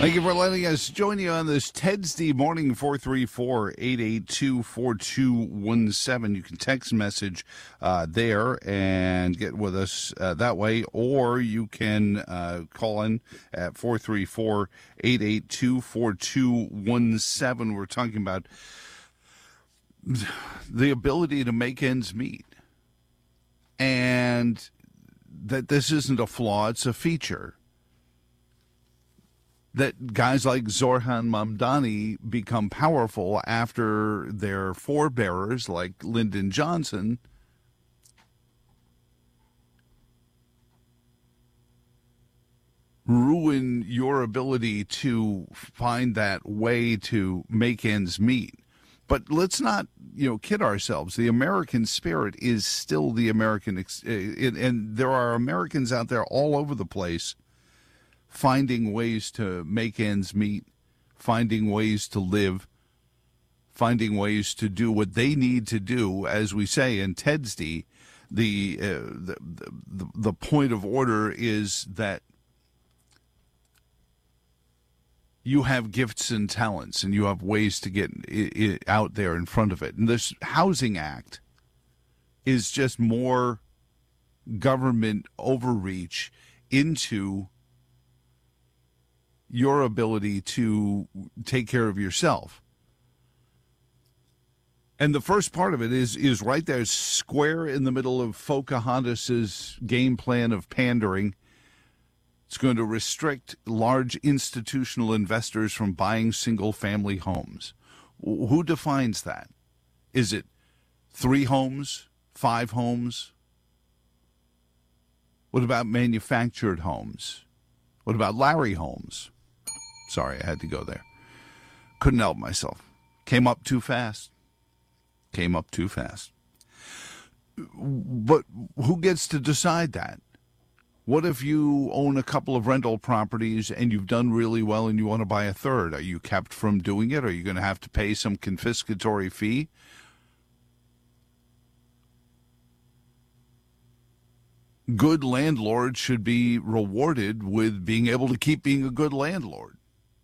Thank you for letting us join you on this Tedsday morning, 434-882-4217. You can text message there and get with us that way, or you can call in at 434-882-4217. We're talking about the ability to make ends meet, and that this isn't a flaw, it's a feature. That guys like Zoran Mamdani become powerful after their forebearers, like Lyndon Johnson, ruin your ability to find that way to make ends meet. But let's not, kid ourselves. The American spirit is still the American, and there are Americans out there all over the place finding ways to make ends meet, finding ways to live, finding ways to do what they need to do. As we say in Tedsday, the point of order is that you have gifts and talents, and you have ways to get it out there in front of it. And this Housing Act is just more government overreach into your ability to take care of yourself. And the first part of it is right there, square in the middle of Pocahontas's game plan of pandering. It's going to restrict large institutional investors from buying single-family homes. Who defines that? Is it 3 homes, 5 homes? What about manufactured homes? What about Larry homes? Sorry, I had to go there. Couldn't help myself. Came up too fast. But who gets to decide that? What if you own a couple of rental properties and you've done really well and you want to buy a third? Are you kept from doing it? Are you going to have to pay some confiscatory fee? Good landlords should be rewarded with being able to keep being a good landlord.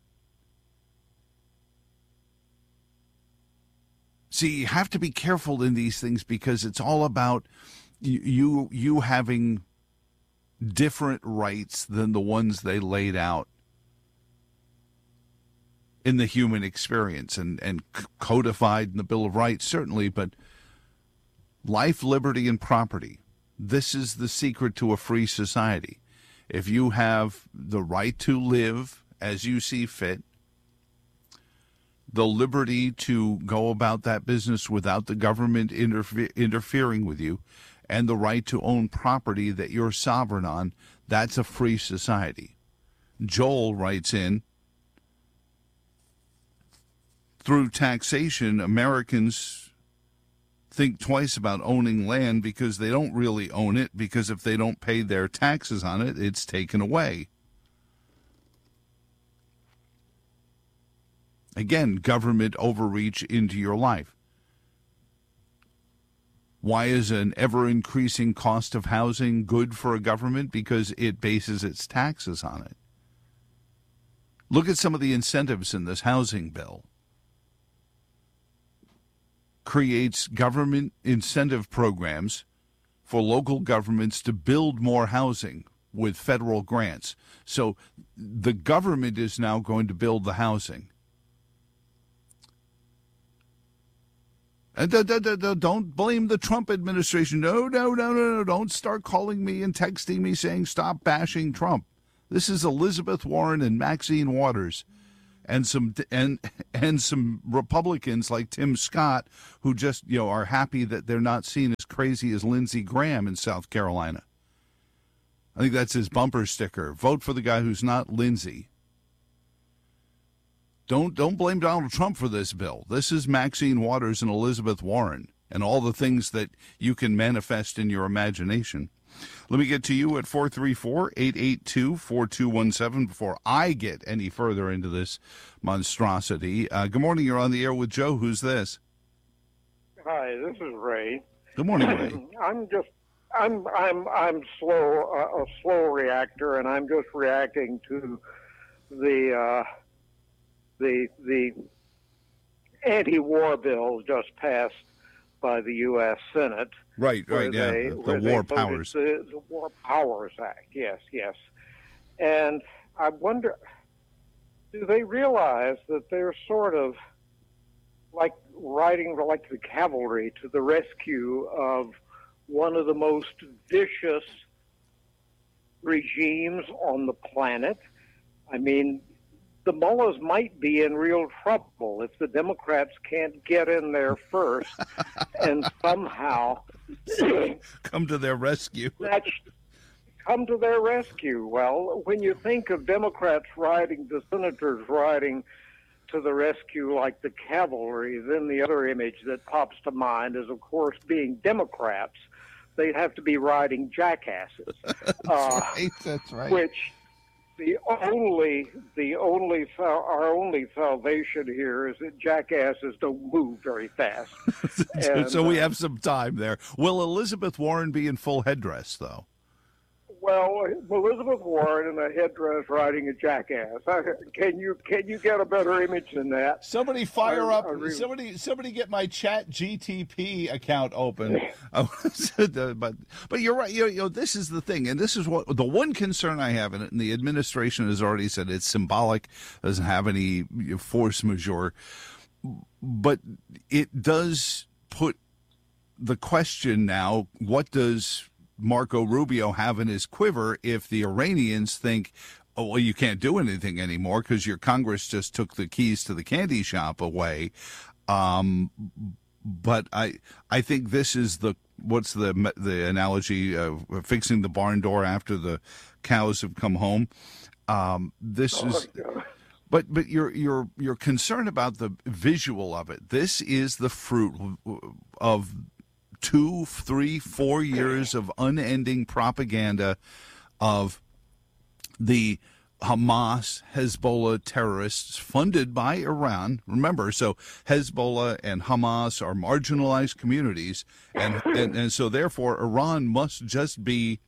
See, you have to be careful in these things because it's all about you having different rights than the ones they laid out in the human experience and codified in the Bill of Rights, certainly, but life, liberty, and property. This is the secret to a free society. If you have the right to live as you see fit, the liberty to go about that business without the government interfering with you, and the right to own property that you're sovereign on, that's a free society. Joel writes in, through taxation, Americans think twice about owning land because they don't really own it, because if they don't pay their taxes on it, it's taken away. Again, government overreach into your life. Why is an ever-increasing cost of housing good for a government? Because it bases its taxes on it. Look at some of the incentives in this housing bill. Creates government incentive programs for local governments to build more housing with federal grants. So the government is now going to build the housing. And don't blame the Trump administration. No. Don't start calling me and texting me saying stop bashing Trump. This is Elizabeth Warren and Maxine Waters and some Republicans like Tim Scott who just are happy that they're not seen as crazy as Lindsey Graham in South Carolina. I think that's his bumper sticker. Vote for the guy who's not Lindsey. Don't blame Donald Trump for this bill. This is Maxine Waters and Elizabeth Warren and all the things that you can manifest in your imagination. Let me get to you at 434-882-4217 before I get any further into this monstrosity. Good morning. You're on the air with Joe. Who's this? Hi, this is Ray. Good morning, Ray. I'm slow, a slow reactor, and I'm just reacting to the anti-war bill just passed by the U.S. Senate. Right, yeah, the War Powers. The War Powers Act, yes. And I wonder, do they realize that they're sort of like riding like the cavalry to the rescue of one of the most vicious regimes on the planet? I mean, the mullahs might be in real trouble if the Democrats can't get in there first and somehow come to their rescue. Come to their rescue. Well, when you think of Democrats riding, the senators riding to the rescue like the cavalry, then the other image that pops to mind is, of course, being Democrats. They'd have to be riding jackasses. That's right. Which our only salvation here is that jackasses don't move very fast. So we have some time there. Will Elizabeth Warren be in full headdress, though? Well, Elizabeth Warren in a headdress riding a jackass. Can you get a better image than that? Somebody somebody get my Chat GTP account open. But you're right. You know, this is the thing, and this is what the one concern I have in it. And the administration has already said it's symbolic, doesn't have any force majeure, but it does put the question now: what does Marco Rubio have in his quiver if the Iranians think, oh, well, you can't do anything anymore because your Congress just took the keys to the candy shop away. But I think this is what's the analogy of fixing the barn door after the cows have come home. But you're concerned about the visual of it. This is the fruit of 2, 3, 4 years of unending propaganda of the Hamas, Hezbollah terrorists funded by Iran. Remember, so Hezbollah and Hamas are marginalized communities, and so therefore Iran must just be,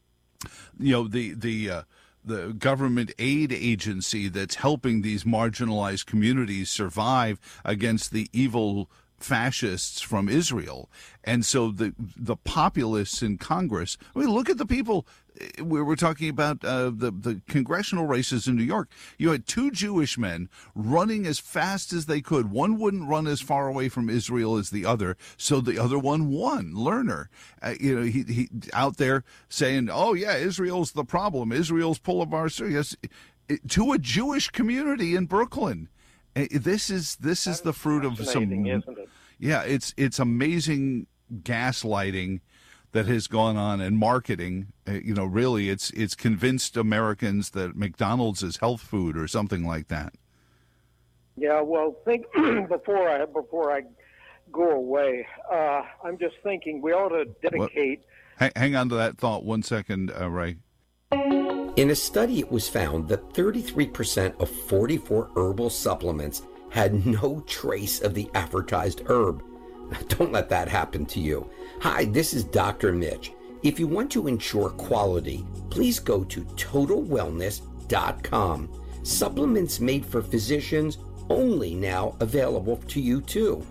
the government aid agency that's helping these marginalized communities survive against the evil fascists from Israel. And so the populists in Congress, I mean, look at the people. We were talking about the congressional races in New York. You had 2 Jewish men running as fast as they could. One wouldn't run as far away from Israel as the other, so the other one won. Lerner, he out there saying, "Oh yeah, Israel's the problem. Israel's Pullivar." Yes, to a Jewish community in Brooklyn. This is the fruit of some, isn't it? Yeah, it's amazing gaslighting that has gone on, and marketing. Really, it's convinced Americans that McDonald's is health food or something like that. Yeah, well, think before I go away. I'm just thinking we ought to dedicate. Hang on to that thought 1 second, Ray. In a study, it was found that 33% of 44 herbal supplements had no trace of the advertised herb. Don't let that happen to you. Hi, this is Dr. Mitch. If you want to ensure quality, please go to TotalWellness.com. Supplements made for physicians only now available to you too.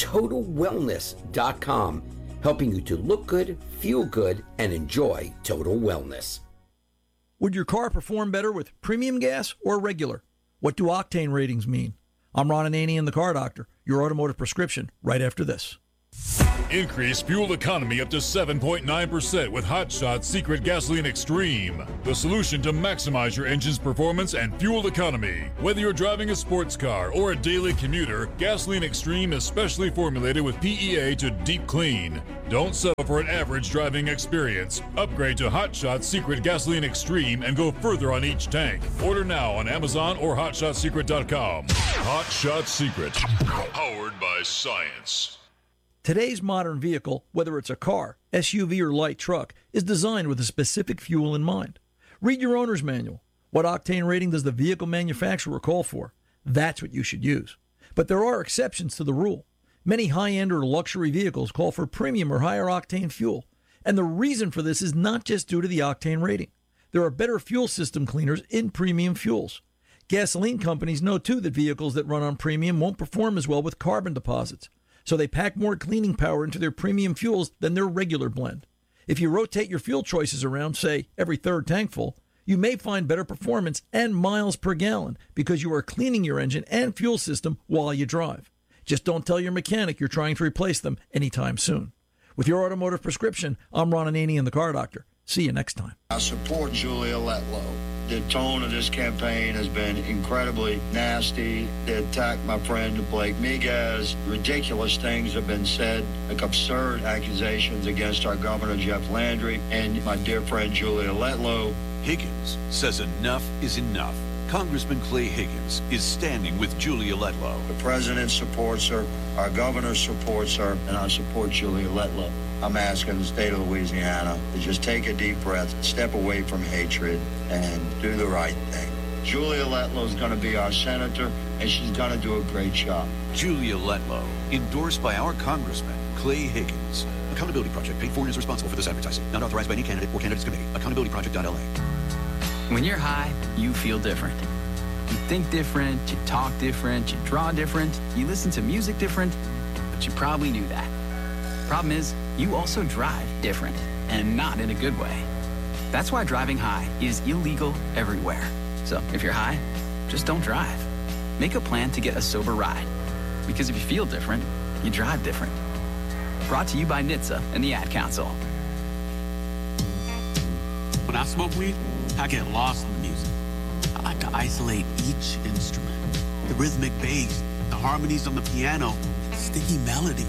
TotalWellness.com, helping you to look good, feel good, and enjoy total wellness. Would your car perform better with premium gas or regular? What do octane ratings mean? I'm Ron Ananian, the Car Doctor, your automotive prescription, right after this. Increase fuel economy up to 7.9% with Hot Shot Secret Gasoline Extreme. The solution to maximize your engine's performance and fuel economy. Whether you're driving a sports car or a daily commuter, Gasoline Extreme is specially formulated with PEA to deep clean. Don't settle for an average driving experience. Upgrade to Hot Shot Secret Gasoline Extreme and go further on each tank. Order now on Amazon or HotShotSecret.com. Hot Shot Secret. Powered by science. Today's modern vehicle, whether it's a car, SUV, or light truck, is designed with a specific fuel in mind. Read your owner's manual. What octane rating does the vehicle manufacturer call for? That's what you should use. But there are exceptions to the rule. Many high-end or luxury vehicles call for premium or higher octane fuel. And the reason for this is not just due to the octane rating. There are better fuel system cleaners in premium fuels. Gasoline companies know, too, that vehicles that run on premium won't perform as well with carbon deposits. So they pack more cleaning power into their premium fuels than their regular blend. If you rotate your fuel choices around, say, every third tank full, you may find better performance and miles per gallon because you are cleaning your engine and fuel system while you drive. Just don't tell your mechanic you're trying to replace them anytime soon. With your automotive prescription, I'm Ron Ananian, the Car Doctor. See you next time. I support Julia Letlow. The tone of this campaign has been incredibly nasty. They attacked my friend Blake Miguez. Ridiculous things have been said, like absurd accusations against our governor, Jeff Landry, and my dear friend Julia Letlow. Higgins says enough is enough. Congressman Clay Higgins is standing with Julia Letlow. The president supports her, our governor supports her, and I support Julia Letlow. I'm asking the state of Louisiana to just take a deep breath, step away from hatred, and do the right thing. Julia Letlow is going to be our senator, and she's going to do a great job. Julia Letlow, endorsed by our Congressman Clay Higgins. Accountability Project, paid for and is responsible for this advertising. Not authorized by any candidate or candidates committee. Accountabilityproject.la. When you're high, you feel different. You think different, you talk different, you draw different, you listen to music different, but you probably knew that. Problem is, you also drive different, and not in a good way. That's why driving high is illegal everywhere. So if you're high, just don't drive. Make a plan to get a sober ride. Because if you feel different, you drive different. Brought to you by NHTSA and the Ad Council. When I smoke weed, I get lost in the music. I like to isolate each instrument. The rhythmic bass, the harmonies on the piano, sticky melody.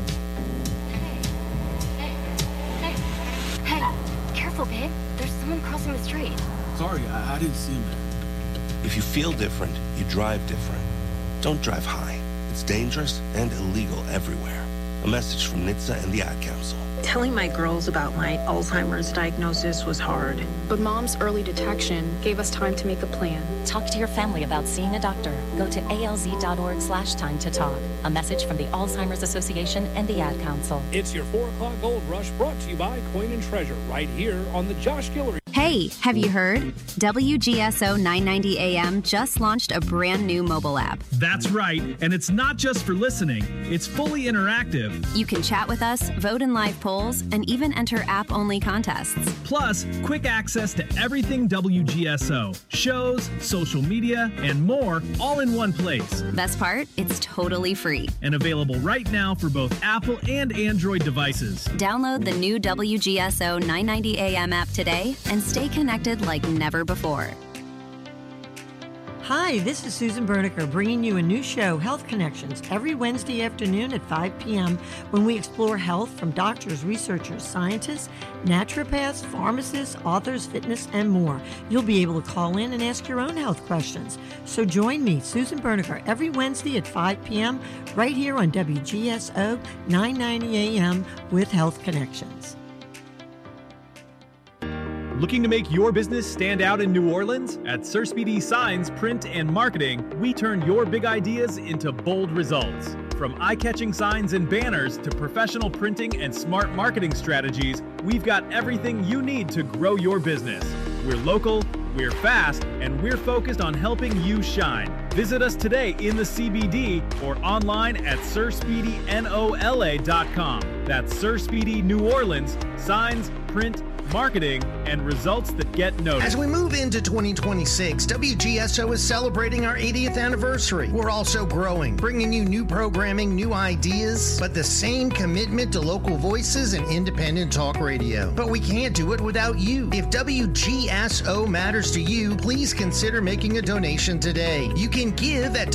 Hey, careful, babe. There's someone crossing the street. Sorry, I didn't see him. If you feel different, you drive different. Don't drive high. It's dangerous and illegal everywhere. A message from NHTSA and the Ad Council. Telling my girls about my Alzheimer's diagnosis was hard. But Mom's early detection gave us time to make a plan. Talk to your family about seeing a doctor. Go to alz.org/time to talk. A message from the Alzheimer's Association and the Ad Council. It's your 4 o'clock Gold Rush brought to you by Coin and Treasure right here on the Josh Guillory. Hey, have you heard? WGSO 990 AM just launched a brand new mobile app. That's right, and it's not just for listening. It's fully interactive. You can chat with us, vote in live polls, and even enter app-only contests. Plus, quick access to everything WGSO. Shows, social media, and more, all in one place. Best part? It's totally free. And available right now for both Apple and Android devices. Download the new WGSO 990 AM app today and stay connected like never before. Hi, this is Susan Berniker bringing you a new show, Health Connections, every Wednesday afternoon at 5 p.m. when we explore health from doctors, researchers, scientists, naturopaths, pharmacists, authors, fitness, and more. You'll be able to call in and ask your own health questions. So join me, Susan Berniker, every Wednesday at 5 p.m. right here on WGSO 990 AM with Health Connections. Looking to make your business stand out in New Orleans? At Sir Speedy Signs, Print, and Marketing, we turn your big ideas into bold results. From eye-catching signs and banners to professional printing and smart marketing strategies, we've got everything you need to grow your business. We're local, we're fast, and we're focused on helping you shine. Visit us today in the CBD or online at SirSpeedyNOLA.com. That's Sir Speedy New Orleans, signs, print, marketing, and results that get noticed. As we move into 2026, WGSO is celebrating our 80th anniversary. We're also growing, bringing you new programming, new ideas, but the same commitment to local voices and independent talk radio. But we can't do it without you. If WGSO matters to you, please consider making a donation today. You can give at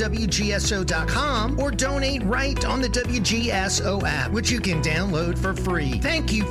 WGSO.com or donate right on the WGSO app, which you can download for free. Thank you